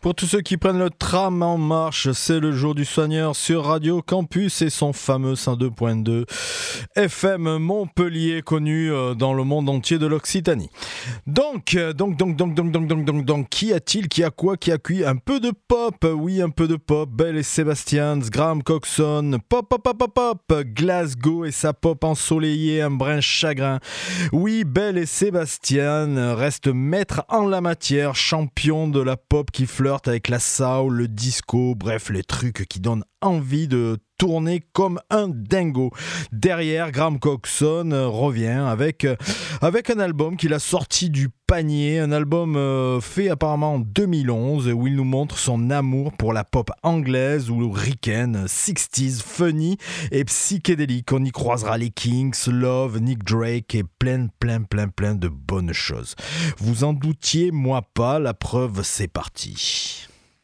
Pour tous ceux qui prennent le tram en marche, c'est le jour du soigneur sur Radio Campus et son fameux 102.2 FM Montpellier, connu dans le monde entier de l'Occitanie. Donc, qui a-t-il, qui a quoi, qui a qui? Un peu de pop, oui, un peu de pop. Belle et Sébastien, Graham Coxon, pop, Glasgow et sa pop ensoleillée, un brin chagrin. Oui, Belle et Sébastien restent maîtres en la matière, champions de la pop qui flirte avec la soul, le disco, bref, les trucs qui donnent envie de tourner comme un dingo. Derrière, Graham Coxon revient avec un album qu'il a sorti du panier, un album fait apparemment en 2011 où il nous montre son amour pour la pop anglaise ou ricaine, 60s, funny et psychédélique. On y croisera les Kings, Love, Nick Drake et plein de bonnes choses. Vous en doutiez, moi pas, la preuve, c'est parti.